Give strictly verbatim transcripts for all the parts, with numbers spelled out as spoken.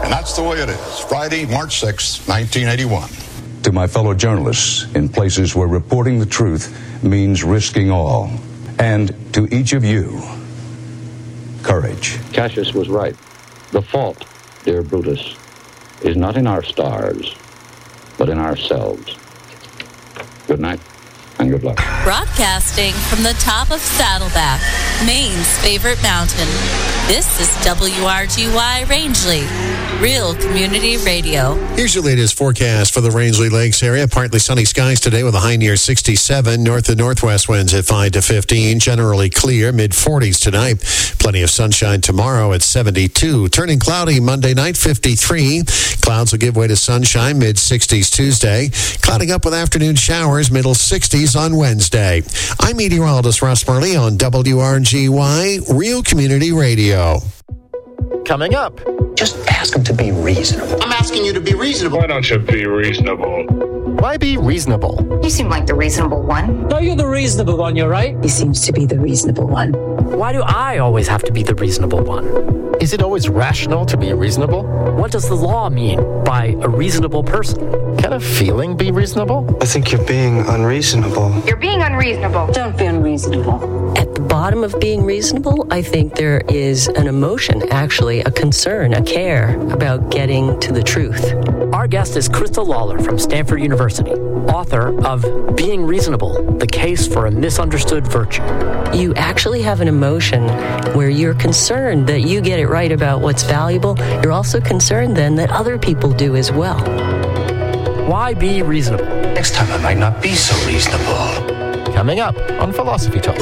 And that's the way it is. Friday, March sixth, nineteen eighty-one. To my fellow journalists in places where reporting the truth means risking all. And to each of you, courage. Cassius was right. The fault, dear Brutus, is not in our stars, but in ourselves. Good night, and good luck. Broadcasting from the top of Saddleback, Maine's favorite mountain. This is W R G Y Rangeley, real community radio. Here's your latest forecast for the Rangeley Lakes area. Partly sunny skies today with a high near sixty-seven. North and northwest winds at five to fifteen. Generally clear, mid forties tonight. Plenty of sunshine tomorrow at seventy-two. Turning cloudy Monday night, fifty-three. Clouds will give way to sunshine, mid sixties Tuesday. Clouding up with afternoon showers, middle sixties on Wednesday. I'm meteorologist Russ Murley on W R G Y, Real Community Radio. Coming up. Just ask him to be reasonable. I'm asking you to be reasonable. Why don't you be reasonable? Why be reasonable? You seem like the reasonable one. No, you're the reasonable one, you're right. He seems to be the reasonable one. Why do I always have to be the reasonable one? Is it always rational to be reasonable? What does the law mean by a reasonable person? Can a feeling be reasonable? I think you're being unreasonable. You're being unreasonable. Don't be unreasonable. At the bottom of being reasonable, I think there is an emotion, actually, a concern, a care about getting to the truth. Our guest is Crystal Lawler from Stanford University, author of Being Reasonable, The Case for a Misunderstood Virtue. You actually have an emotion where you're concerned that you get it right about what's valuable. You're also concerned then that other people do as well. Why be reasonable? Next time I might not be so reasonable. Coming up on Philosophy Talk.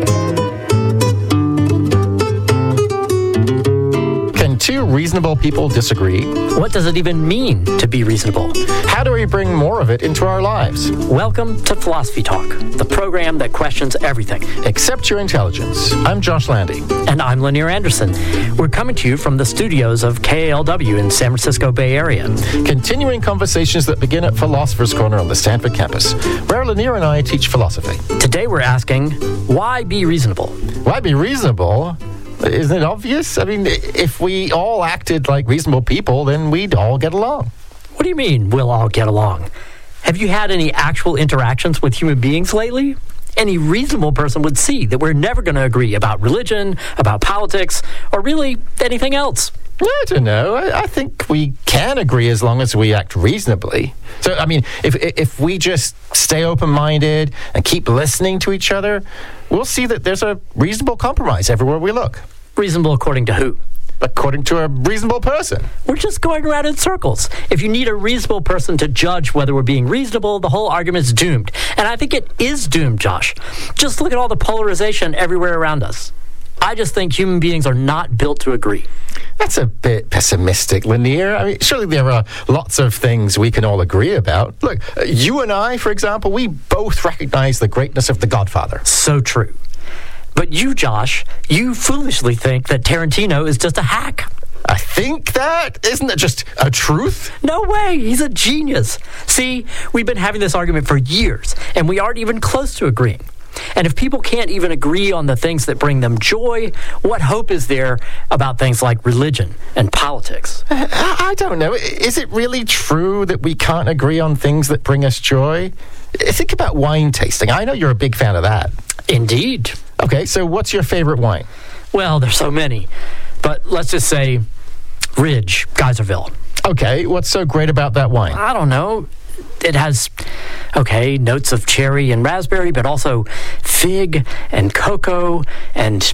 Can two reasonable people disagree? What does it even mean to be reasonable? How do we bring more of it into our lives? Welcome to Philosophy Talk, the program that questions everything. Except your intelligence. I'm Josh Landy. And I'm Lanier Anderson. We're coming to you from the studios of K A L W in San Francisco Bay Area. Continuing conversations that begin at Philosopher's Corner on the Stanford campus, where Lanier and I teach philosophy. Today we're asking, why be reasonable? Why be reasonable? Isn't it obvious? I mean, if we all acted like reasonable people, then we'd all get along. What do you mean, we'll all get along? Have you had any actual interactions with human beings lately? Any reasonable person would see that we're never going to agree about religion, about politics, or really anything else. I don't know. I, I think we can agree as long as we act reasonably. So, I mean, if if we just stay open-minded and keep listening to each other, we'll see that there's a reasonable compromise everywhere we look. Reasonable according to who? According to a reasonable person. We're just going around in circles. If you need a reasonable person to judge whether we're being reasonable, the whole argument's doomed. And I think it is doomed, Josh. Just look at all the polarization everywhere around us. I just think human beings are not built to agree. That's a bit pessimistic, Lanier. I mean, surely there are lots of things we can all agree about. Look, you and I, for example, we both recognize the greatness of The Godfather. So true. But you, Josh, you foolishly think that Tarantino is just a hack. I think that? Isn't that just a truth? No way. He's a genius. See, we've been having this argument for years, and we aren't even close to agreeing. And if people can't even agree on the things that bring them joy, what hope is there about things like religion and politics? I, I don't know. Is it really true that we can't agree on things that bring us joy? Think about wine tasting. I know you're a big fan of that. Indeed. Okay, so what's your favorite wine? Well, there's so many. But let's just say Ridge, Geyserville. Okay, what's so great about that wine? I don't know. It has, okay, notes of cherry and raspberry, but also fig and cocoa and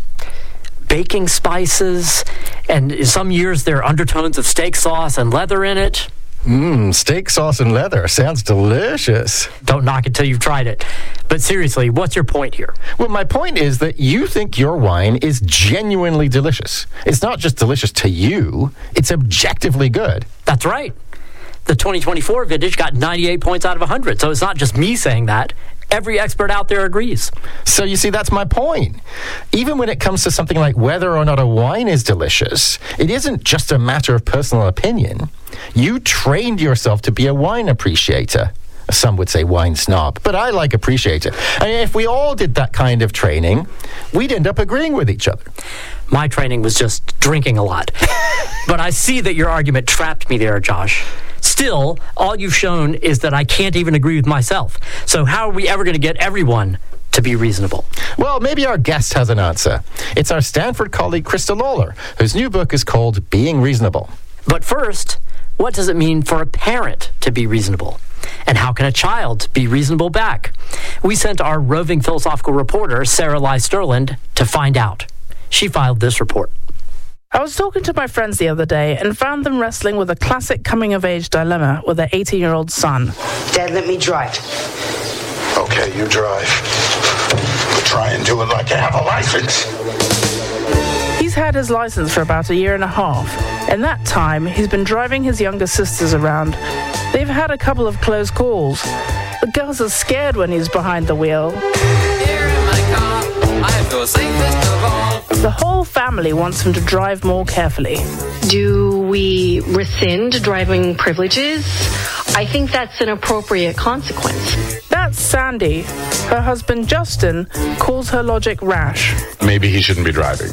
baking spices. And some years there are undertones of steak sauce and leather in it. Mmm, steak sauce and leather. Sounds delicious. Don't knock it till you've tried it. But seriously, what's your point here? Well, my point is that you think your wine is genuinely delicious. It's not just delicious to you, it's objectively good. That's right. The twenty twenty-four vintage got ninety-eight points out of one hundred, so it's not just me saying that. Every expert out there agrees. So you see, that's my point. Even when it comes to something like whether or not a wine is delicious, it isn't just a matter of personal opinion. You trained yourself to be a wine appreciator. Some would say wine snob, but I like appreciator. And if we all did that kind of training, we'd end up agreeing with each other. My training was just drinking a lot. But I see that your argument trapped me there, Josh. Still, all you've shown is that I can't even agree with myself. So how are we ever going to get everyone to be reasonable? Well, maybe our guest has an answer. It's our Stanford colleague, Krista Lawler, whose new book is called Being Reasonable. But first, what does it mean for a parent to be reasonable? And how can a child be reasonable back? We sent our roving philosophical reporter, Sarah Lai Sterland, to find out. She filed this report. I was talking to my friends the other day and found them wrestling with a classic coming-of-age dilemma with their eighteen-year-old son. Dad, let me drive. Okay, you drive. But try and do it like you have a license. He's had his license for about a year and a half. In that time, he's been driving his younger sisters around. They've had a couple of close calls. The girls are scared when he's behind the wheel. Here in my car, I feel safest of all. The whole family wants him to drive more carefully. Do we rescind driving privileges? I think that's an appropriate consequence. That's Sandy. Her husband, Justin, calls her logic rash. Maybe he shouldn't be driving.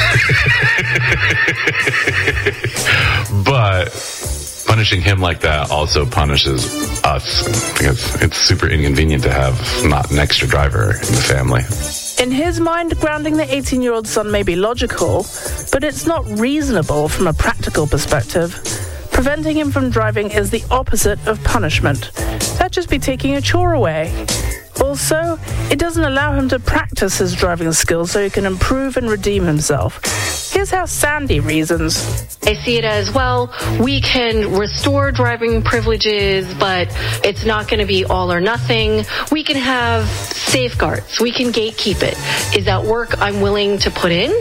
But punishing him like that also punishes us, because it's super inconvenient to have not an extra driver in the family. In his mind, grounding the eighteen-year-old son may be logical, but it's not reasonable from a practical perspective. Preventing him from driving is the opposite of punishment. That'd just be taking a chore away. Also, it doesn't allow him to practice his driving skills so he can improve and redeem himself. Here's how Sandy reasons. I see it as, well, we can restore driving privileges, but it's not going to be all or nothing. We can have safeguards. We can gatekeep it. Is that work I'm willing to put in?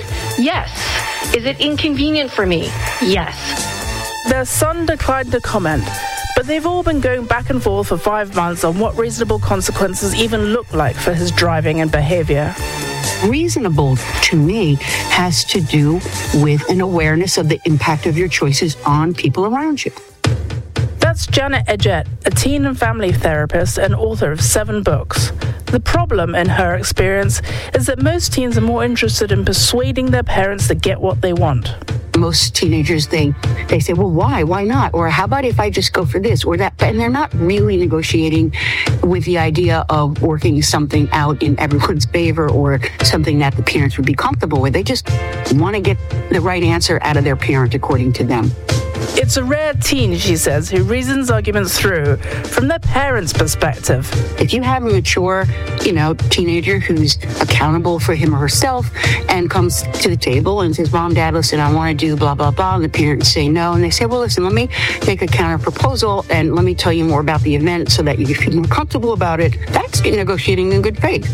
Yes. Is it inconvenient for me? Yes. Their son declined to comment, but they've all been going back and forth for five months on what reasonable consequences even look like for his driving and behavior. Reasonable, to me, has to do with an awareness of the impact of your choices on people around you. That's Janet Edgett, a teen and family therapist and author of seven books. The problem, in her experience, is that most teens are more interested in persuading their parents to get what they want. Most teenagers, they, they say, well, why? Why not? Or how about if I just go for this or that? And they're not really negotiating with the idea of working something out in everyone's favor or something that the parents would be comfortable with. They just want to get the right answer out of their parent according to them. It's a rare teen, she says, who reasons arguments through from their parents' perspective. If you have a mature, you know, teenager who's accountable for him or herself and comes to the table and says, Mom, Dad, listen, I want to do blah, blah, blah, and the parents say no, and they say, well, listen, let me make a counter proposal and let me tell you more about the event so that you feel more comfortable about it, that's negotiating in good faith.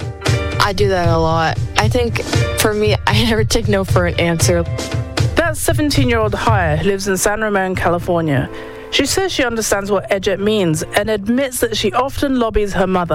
I do that a lot. I think, for me, I never take no for an answer. That's seventeen-year-old Haya, who lives in San Ramon, California. She says she understands what Edgett means and admits that she often lobbies her mother